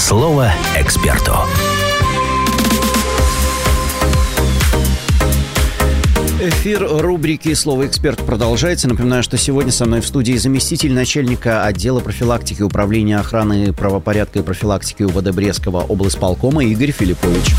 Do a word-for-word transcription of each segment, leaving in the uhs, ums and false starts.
Слово эксперту. Эфир рубрики «Слово эксперт» продолжается. Напоминаю, что сегодня со мной в студии заместитель начальника отдела профилактики Управления охраны правопорядка и профилактики УВД Брестского облисполкома Игорь Филиппович.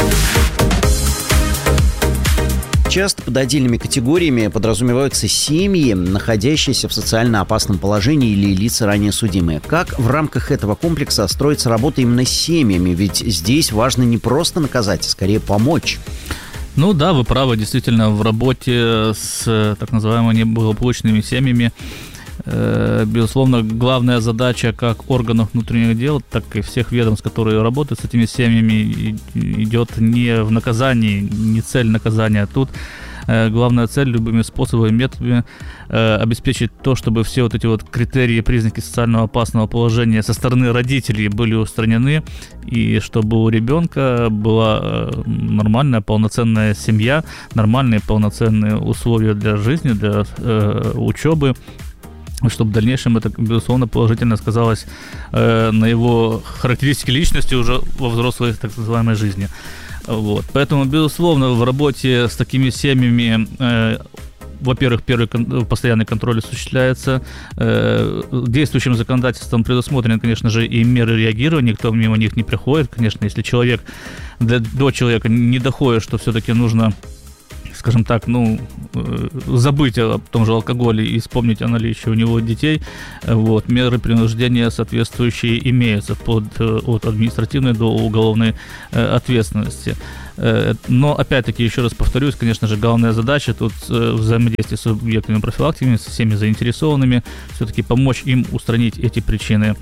Часто под отдельными категориями подразумеваются семьи, находящиеся в социально опасном положении или лица ранее судимые. Как в рамках этого комплекса строится работа именно с семьями? Ведь здесь важно не просто наказать, а скорее помочь. Ну да, вы правы, действительно, в работе с так называемыми неблагополучными семьями, э, безусловно, главная задача как органов внутренних дел, так и всех ведомств, которые работают с этими семьями, идет не в наказании, не цель наказания, а тут э, главная цель любыми способами, методами э, обеспечить то, чтобы все вот эти вот критерии, признаки социально опасного положения со стороны родителей были устранены, и чтобы у ребенка была нормальная, полноценная семья, нормальные, полноценные условия для жизни, для э, учебы, чтобы в дальнейшем это, безусловно, положительно сказалось э, на его характеристике личности уже во взрослой, так называемой жизни. Вот. Поэтому, безусловно, в работе с такими семьями э, во-первых, первый кон- постоянный контроль осуществляется. Э, действующим законодательством предусмотрены, конечно же, и меры реагирования, никто мимо них не приходит. Конечно, если человек, до, до человека не доходит, что все-таки нужно, скажем так, ну, э, забыть о том же алкоголе и вспомнить о наличии у него детей, вот, меры принуждения соответствующие имеются под, от административной до уголовной э, ответственности. Но, опять-таки, еще раз повторюсь, конечно же, главная задача тут взаимодействие с субъектами профилактики, со всеми заинтересованными, все-таки помочь им устранить эти причины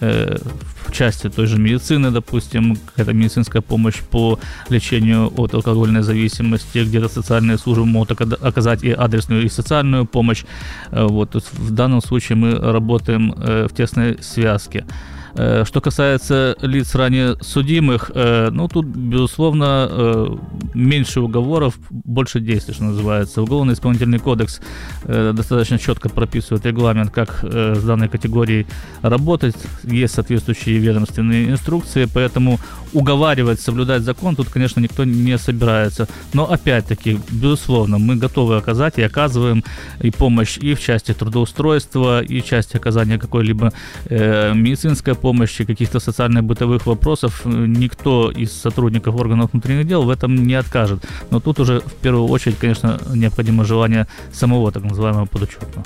в части той же медицины, допустим, какая-то медицинская помощь по лечению от алкогольной зависимости, где-то социальные службы могут оказать и адресную, и социальную помощь. Вот, в данном случае мы работаем в тесной связке. Что касается лиц ранее судимых, ну, тут, безусловно, меньше уговоров, больше действий, что называется. Уголовно-исполнительный кодекс достаточно четко прописывает регламент, как с данной категорией работать. Есть соответствующие ведомственные инструкции, поэтому уговаривать, соблюдать закон тут, конечно, никто не собирается. Но, опять-таки, безусловно, мы готовы оказать и оказываем и помощь и в части трудоустройства, и в части оказания какой-либо э, медицинской помощи, каких-то социально-бытовых вопросов. Никто из сотрудников органов внутренних дел в этом не откажет. Но тут уже в первую очередь, конечно, необходимо желание самого так называемого подучетного.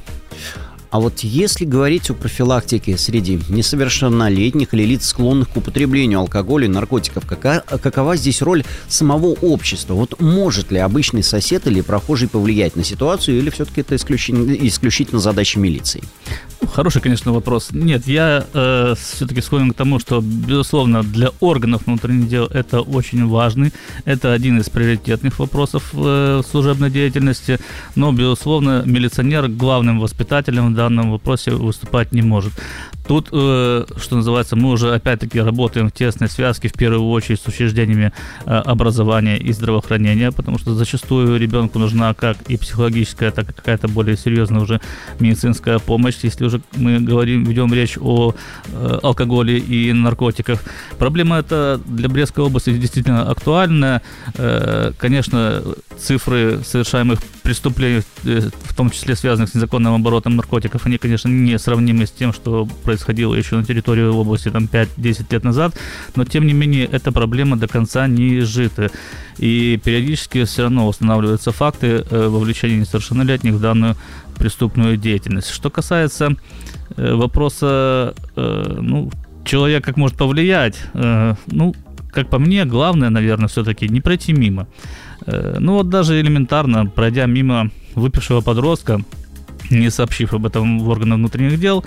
А вот если говорить о профилактике среди несовершеннолетних или лиц, склонных к употреблению алкоголя и наркотиков, какова, какова здесь роль самого общества? Вот может ли обычный сосед или прохожий повлиять на ситуацию, или все-таки это исключительно, исключительно задача милиции? Хороший, конечно, вопрос. Нет, я э, все-таки склонен к тому, что, безусловно, для органов внутренних дел это очень важный, это один из приоритетных вопросов э, служебной деятельности, но, безусловно, милиционер главным воспитателем в данном вопросе выступать не может. Тут, э, что называется, мы уже опять-таки работаем в тесной связке, в первую очередь, с учреждениями э, образования и здравоохранения, потому что зачастую ребенку нужна как и психологическая, так и какая-то более серьезная уже медицинская помощь, если уже мы говорим, ведем речь о э, алкоголе и наркотиках. Проблема эта для Брестской области действительно актуальная. Э, конечно, цифры совершаемых преступлений, э, в том числе связанных с незаконным оборотом наркотиков, они, конечно, не сравнимы с тем, что происходило еще на территории области там пять-десять лет назад, но, тем не менее, эта проблема до конца не изжита. И периодически все равно устанавливаются факты э, вовлечения несовершеннолетних в данную преступную деятельность. Что касается э, вопроса, э, ну, человек как может повлиять, э, ну, как по мне, главное, наверное, все-таки не пройти мимо. Э, ну, вот даже элементарно, пройдя мимо выпившего подростка, не сообщив об этом в органы внутренних дел,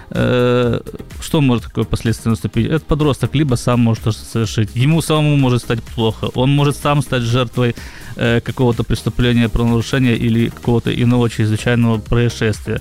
э, что может какое последствие наступить? Этот подросток либо сам может что-то совершить, ему самому может стать плохо, он может сам стать жертвой э, какого-то преступления, правонарушения или какого-то иного чрезвычайного происшествия.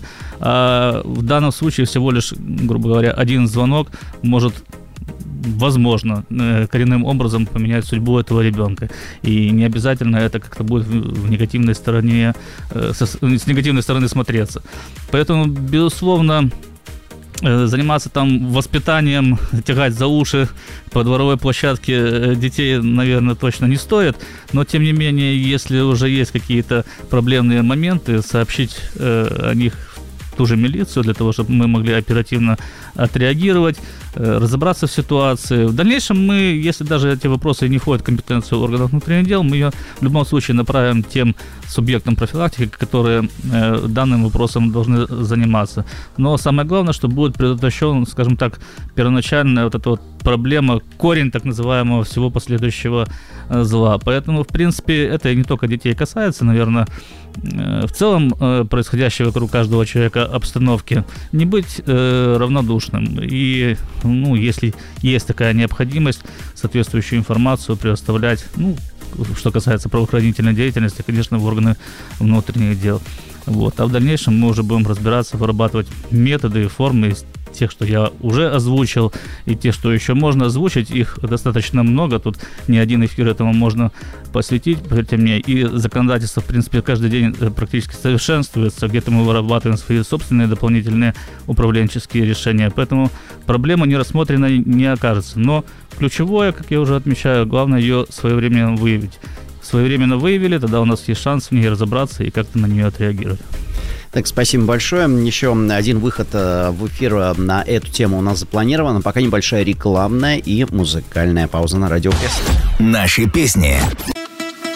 А в данном случае всего лишь, грубо говоря, один звонок может, возможно, коренным образом поменять судьбу этого ребенка. И не обязательно это как-то будет в негативной стороне, с негативной стороны смотреться. Поэтому, безусловно, заниматься там воспитанием, тягать за уши по дворовой площадке детей, наверное, точно не стоит. Но, тем не менее, если уже есть какие-то проблемные моменты, сообщить э, о них в ту же милицию, для того, чтобы мы могли оперативно отреагировать, э, разобраться в ситуации. В дальнейшем мы, если даже эти вопросы не входят в компетенцию органов внутренних дел, мы ее в любом случае направим тем субъектам профилактики, которые э, данным вопросом должны заниматься. Но самое главное, что будет предотвращен, скажем так, первоначальная вот эта вот проблема, корень так называемого всего последующего э, зла. Поэтому, в принципе, это и не только детей касается, наверное, э, в целом э, происходящей вокруг каждого человека обстановки, не быть э, равнодушным. И, ну, если есть такая необходимость, соответствующую информацию предоставлять, ну, что касается правоохранительной деятельности, конечно, в органы внутренних дел. Вот. А в дальнейшем мы уже будем разбираться, вырабатывать методы и формы из тех, что я уже озвучил, и те, что еще можно озвучить. Их достаточно много. Тут не один эфир этому можно посвятить, поверьте мне. И законодательство, в принципе, каждый день практически совершенствуется. Где-то мы вырабатываем свои собственные дополнительные управленческие решения. Поэтому проблема не рассмотрена не окажется. Но ключевое, как я уже отмечаю, главное ее своевременно выявить. Своевременно выявили, тогда у нас есть шанс в ней разобраться и как-то на нее отреагировать. Так, спасибо большое. Еще один выход в эфир на эту тему у нас запланирован. Пока небольшая рекламная и музыкальная пауза на Радио Крест. Наши песни.